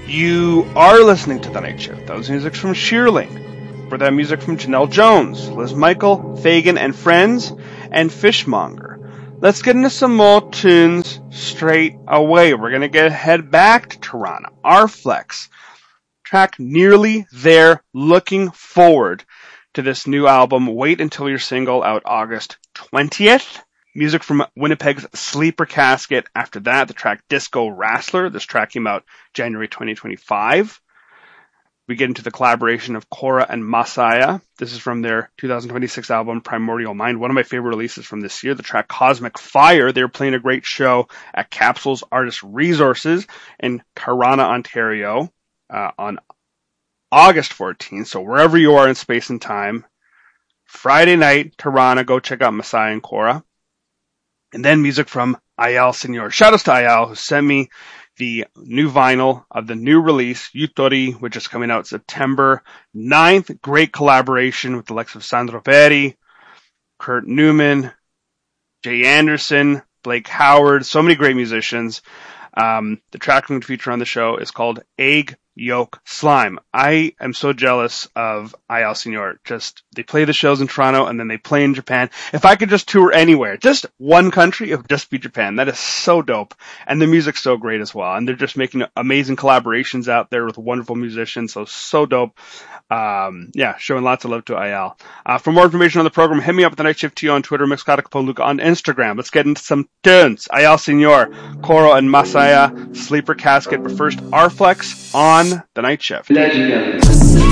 You are listening to The Night Shift. That was music from Shearling. For that music from Janelle Jones, Liz Michael, Fagan and Friends, and Fishmonger. Let's get into some more tunes straight away. We're going to head back to Tirana. Arflex. Track Nearly There. Looking forward to this new album. Wait until your single out August 20th. Music from Winnipeg's Sleeper Casket. After that, the track Disco Wrestler. This track came out January 2025. We get into the collaboration of Cora and Masaya. This is from their 2026 album Primordial Mind. One of my favorite releases from this year. The track Cosmic Fire. They're playing a great show at Capsules Artist Resources in Tirana, Ontario on August 14th. So wherever you are in space and time, Friday night, Tirana, go check out Masaya and Cora. And then music from Ayal Senor. Shout outs to Ayal, who sent me the new vinyl of the new release, Yutori, which is coming out September 9th. Great collaboration with the likes of Sandro Peri, Kurt Newman, Jay Anderson, Blake Howard, so many great musicians. The track I'm going to feature on the show is called Egg Yolk Slime. I am so jealous of Ayal Senor. They play the shows in Toronto and then they play in Japan. If I could just tour anywhere, just one country, it would just be Japan. That is so dope. And the music's so great as well. And they're just making amazing collaborations out there with wonderful musicians. So dope. Showing lots of love to Ayal. For more information on the program, hit me up at The Night Shift TO on Twitter, Mixcodic on Instagram. Let's get into some tunes. Ayal Senor, Coro and Masaya, Sleeper Casket. But first, Arflex on The Night Shift. Legendary.